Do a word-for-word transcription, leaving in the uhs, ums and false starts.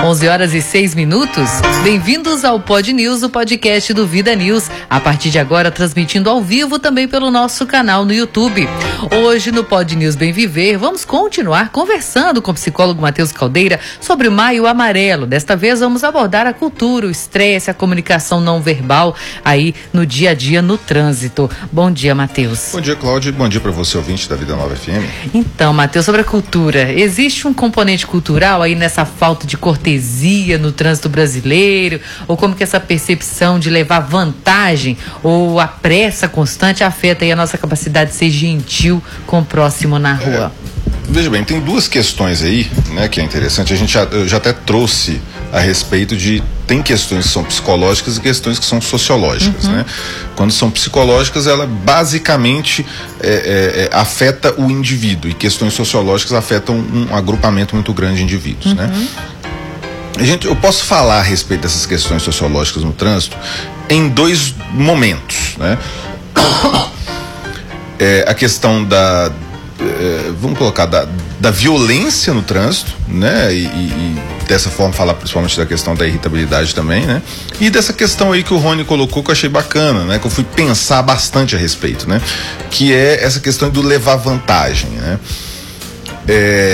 onze horas e seis minutos. Bem-vindos ao Pod News, o podcast do Vida News. A partir de agora, transmitindo ao vivo também pelo nosso canal no YouTube. Hoje, no Pod News Bem Viver, vamos continuar conversando com o psicólogo Matheus Caldeira sobre o Maio Amarelo. Desta vez, vamos abordar a cultura, o estresse, a comunicação não verbal aí no dia a dia, no trânsito. Bom dia, Matheus. Bom dia, Cláudia. Bom dia para você, ouvinte da Vida Nova F M. Então, Matheus, sobre a cultura, existe um componente cultural aí nessa falta de cortesia no trânsito brasileiro? Ou como que essa percepção de levar vantagem ou a pressa constante afeta aí a nossa capacidade de ser gentil com o próximo na rua? É, veja bem, tem duas questões aí, né, que é interessante. A gente já, eu já até trouxe a respeito de tem questões que são psicológicas e questões que são sociológicas, uhum. né? Quando são psicológicas, ela basicamente é, é, é, afeta o indivíduo, e questões sociológicas afetam um agrupamento muito grande de indivíduos, uhum. né? A gente, eu posso falar a respeito dessas questões sociológicas no trânsito em dois momentos, né? É, a questão da é, vamos colocar da, da violência no trânsito, né? E, e, e dessa forma falar principalmente da questão da irritabilidade também, né? E dessa questão aí que o Rony colocou, que eu achei bacana, né? Que eu fui pensar bastante a respeito, né? Que é essa questão do levar vantagem, né? É,